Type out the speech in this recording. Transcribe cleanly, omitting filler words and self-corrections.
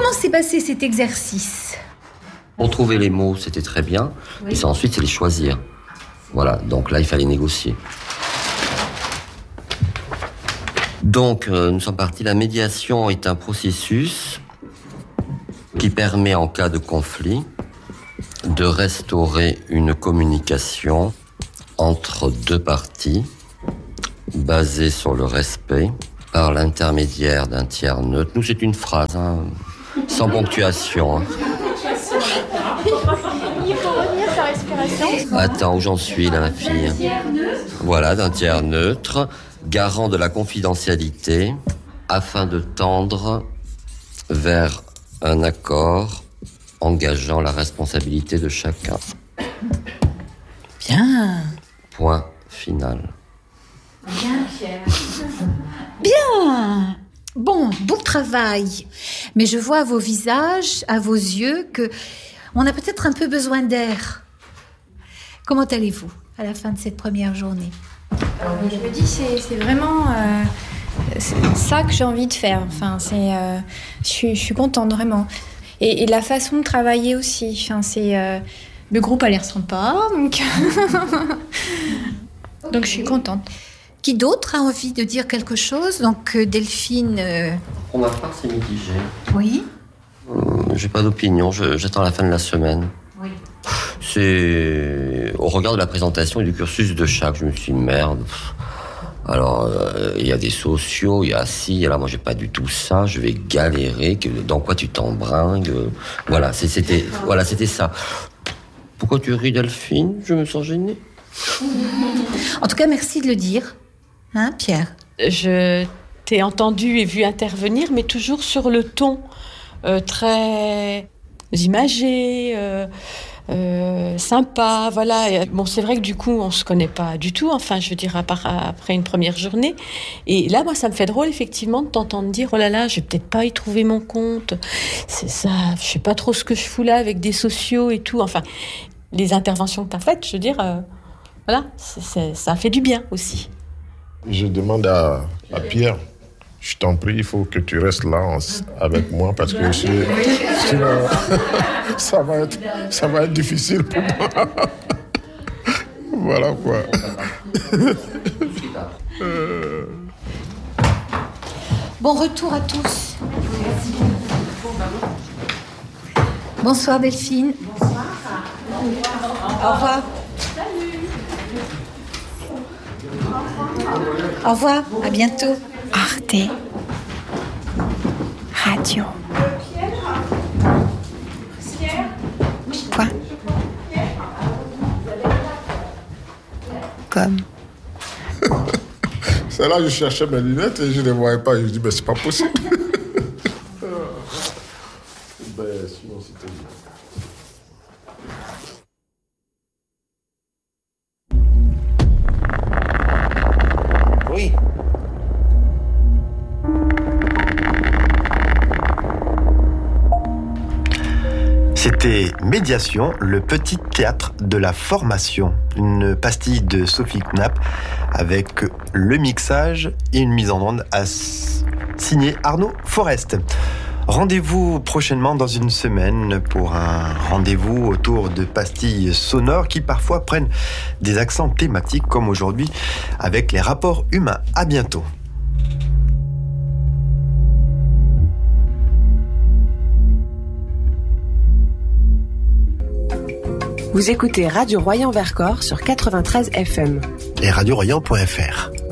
comment s'est passé cet exercice ? Pour trouver les mots, c'était très bien. Oui. Et ensuite, c'est les choisir. Voilà, donc là, il fallait négocier. Donc, nous sommes partis. La médiation est un processus qui permet, en cas de conflit, de restaurer une communication entre deux parties basée sur le respect par l'intermédiaire d'un tiers neutre. Nous, c'est une phrase, sans ponctuation. Il faut retenir sa respiration. Attends, où j'en suis, là, ma fille ? Voilà, d'un tiers neutre, garant de la confidentialité, afin de tendre vers un accord engageant la responsabilité de chacun. Bien. Point final. Bien, Pierre. Bien. Bon travail. Mais je vois à vos visages, à vos yeux, que on a peut-être un peu besoin d'air. Comment allez-vous à la fin de cette première journée ? Alors, je me dis, c'est vraiment c'est ça que j'ai envie de faire. Enfin, je suis contente, vraiment. Et la façon de travailler aussi. Enfin, le groupe a l'air sympa, donc donc je suis contente. Qui d'autre a envie de dire quelque chose ? Donc Delphine... Pour ma part, c'est mitigé. Oui. J'ai pas d'opinion, j'attends la fin de la semaine. Oui. C'est au regard de la présentation et du cursus de chaque, je me suis dit merde. Alors, il y a des sociaux, il y a ci, alors moi j'ai pas du tout ça, je vais galérer, dans quoi tu t'embringues, voilà, c'était ça. Pourquoi tu ris, Delphine ? Je me sens gênée. En tout cas, merci de le dire, hein, Pierre ? Je t'ai entendu et vu intervenir, mais toujours sur le ton très imagé, sympa, voilà. Bon, c'est vrai que du coup, on se connaît pas du tout, enfin, je veux dire, à part après une première journée. Et là, moi, ça me fait drôle, effectivement, de t'entendre dire, oh là là, je vais peut-être pas y trouver mon compte. C'est ça, je sais pas trop ce que je fous là avec des sociaux et tout. Enfin, les interventions que t'as faites, je veux dire, voilà, ça fait du bien aussi. Je demande à Pierre, je t'en prie, il faut que tu restes là avec moi parce que sinon, ça va être difficile pour moi. Voilà quoi. Bon retour à tous. Bonsoir Delphine. Bonsoir. Au revoir. Au revoir, à bientôt. Arte Radio. Point. Comme. C'est là que je cherchais mes lunettes et je ne les voyais pas. Je me dis, mais c'est pas possible. Sinon, c'était bien. Oui. C'était Médiation, le petit théâtre de la formation. Une pastille de Sophie Knapp avec le mixage et une mise en onde signé Arnaud Forest. Rendez-vous prochainement dans une semaine pour un rendez-vous autour de pastilles sonores qui parfois prennent des accents thématiques comme aujourd'hui avec les rapports humains. À bientôt. Vous écoutez Radio Royan Vercors sur 93 FM. Et radioroyan.fr.